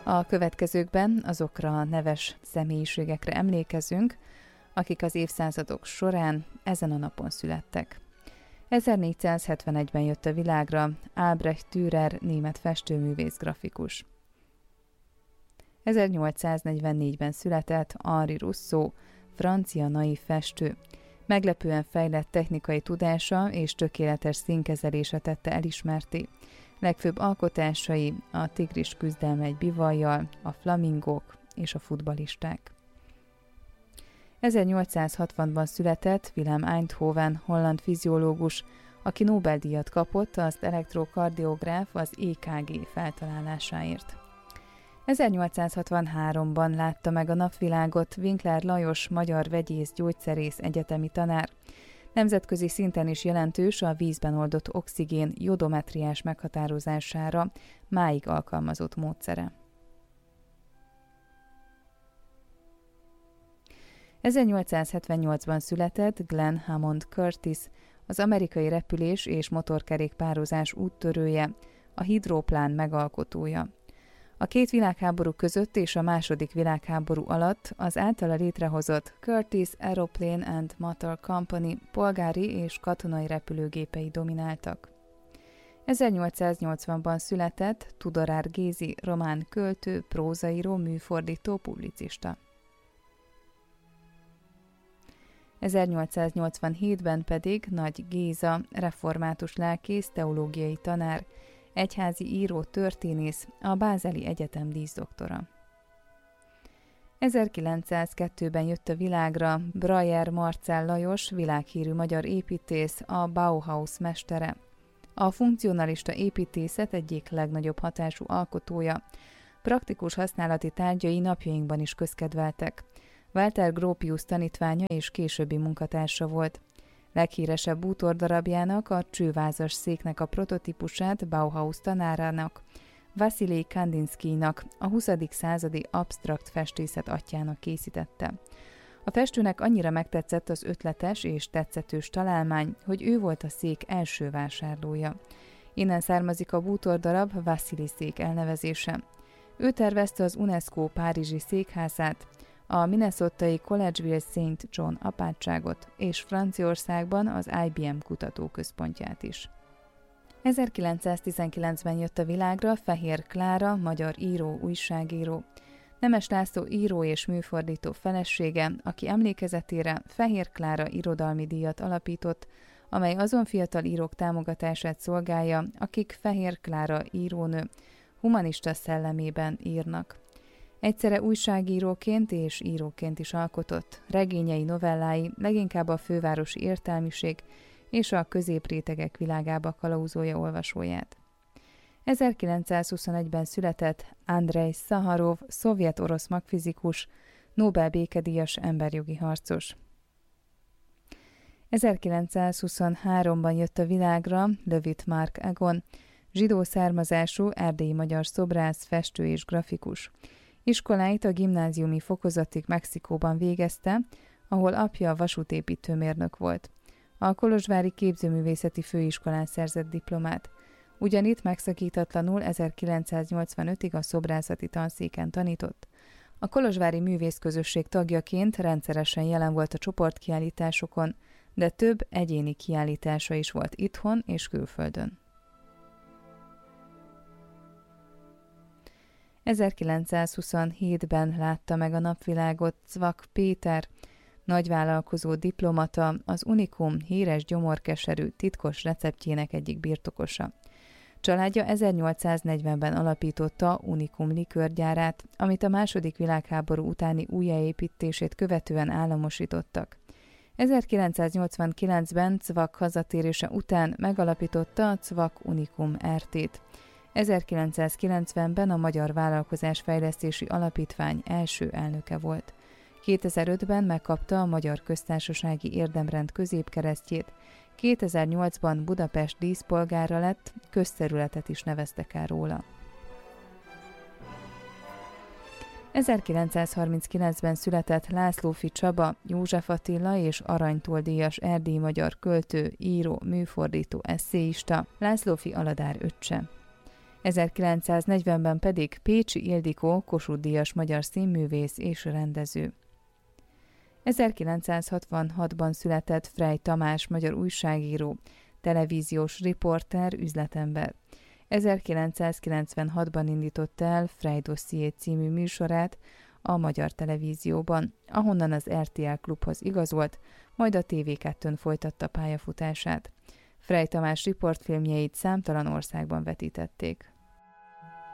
A következőkben azokra a neves személyiségekre emlékezünk, akik az évszázadok során ezen a napon születtek. 1471-ben jött a világra Albrecht Dürer, német festőművész grafikus. 1844-ben született Henri Rousseau, francia naív festő. Meglepően fejlett technikai tudása és tökéletes színkezelése tette elismertté. Legfőbb alkotásai a tigris küzdelme egy bivajjal, a flamingók és a futballisták. 1860-ban született Wilhelm Einthoven, holland fiziológus, aki Nobel-díjat kapott az elektrokardiográf az EKG feltalálásáért. 1863-ban látta meg a napvilágot Winkler Lajos, magyar vegyész, gyógyszerész, egyetemi tanár. Nemzetközi szinten is jelentős a vízben oldott oxigén jodometriás meghatározására máig alkalmazott módszere. 1878-ban született Glenn Hammond Curtis, az amerikai repülés és motorkerékpározás úttörője, a hidroplán megalkotója. A két világháború között és a második világháború alatt az általa létrehozott Curtiss Aeroplane and Motor Company polgári és katonai repülőgépei domináltak. 1880-ban született Tudorár Gézi, román költő, prózaíró, műfordító, publicista. 1887-ben pedig Nagy Géza, református lelkész, teológiai tanár, egyházi író, történész, a Bázeli Egyetem díszdoktora. 1902-ben jött a világra Breyer Marcell Lajos, világhírű magyar építész, a Bauhaus mestere. A funkcionalista építészet egyik legnagyobb hatású alkotója. Praktikus használati tárgyai napjainkban is közkedveltek. Walter Gropius tanítványa és későbbi munkatársa volt. Leghíresebb bútordarabjának, a csővázas széknek a prototípusát Bauhaus tanárának, Vasilij Kandinszkijnak, a 20. századi absztrakt festészet atyjának készítette. A festőnek annyira megtetszett az ötletes és tetszetős találmány, hogy ő volt a szék első vásárlója. Innen származik a bútordarab Vasilij szék elnevezése. Ő tervezte az UNESCO párizsi székházát, a minnesotai Collegeville St. John apátságot és Franciaországban az IBM kutatóközpontját is. 1919-ben jött a világra Fehér Klára, magyar író, újságíró. Nemes László író és műfordító felesége, aki emlékezetére Fehér Klára irodalmi díjat alapított, amely azon fiatal írók támogatását szolgálja, akik Fehér Klára írónő, humanista szellemében írnak. Egyszerre újságíróként és íróként is alkotott. Regényei, novellái leginkább a fővárosi értelmiség és a középrétegek világába kalauzolja olvasóját. 1921-ben született Andrej Szaharov, szovjet-orosz magfizikus, Nobel békedíjas emberjogi harcos. 1923-ban jött a világra Lövit Mark Egon, zsidó származású erdélyi magyar szobrász, festő és grafikus. Iskoláit a gimnáziumi fokozatig Mexikóban végezte, ahol apja vasútépítőmérnök volt. A kolozsvári képzőművészeti főiskolán szerzett diplomát. Ugyanitt megszakítatlanul 1985-ig a szobrászati tanszéken tanított. A kolozsvári művészközösség tagjaként rendszeresen jelen volt a csoportkiállításokon, de több egyéni kiállítása is volt itthon és külföldön. 1927-ben látta meg a napvilágot Cvak Péter, nagyvállalkozó diplomata, az Unikum híres gyomorkeserű titkos receptjének egyik birtokosa. Családja 1840-ben alapította Unikum likőrgyárát, amit a második világháború utáni újjáépítését követően államosítottak. 1989-ben Cvak hazatérése után megalapította a Cvak Unikum RT-t. 1990-ben a Magyar Vállalkozásfejlesztési Alapítvány első elnöke volt. 2005-ben megkapta a Magyar Köztársasági Érdemrend középkeresztjét, 2008-ban Budapest díszpolgára lett, közterületet is neveztek el róla. 1939-ben született Lászlóffy Csaba, József Attila és aranytól-díjas erdélyi magyar költő, író, műfordító, esszéista, Lászlóffy Aladár öccse. 1940-ben pedig Pécsi Ildikó Kossuth-díjas magyar színművész és rendező. 1966-ban született Frey Tamás magyar újságíró, televíziós riporter, üzletember. 1996-ban indította el Frey Dosszié című műsorát a Magyar Televízióban, ahonnan az RTL Klubhoz igazolt, majd a TV2-n folytatta pályafutását. Frey Tamás riportfilmjeit számtalan országban vetítették.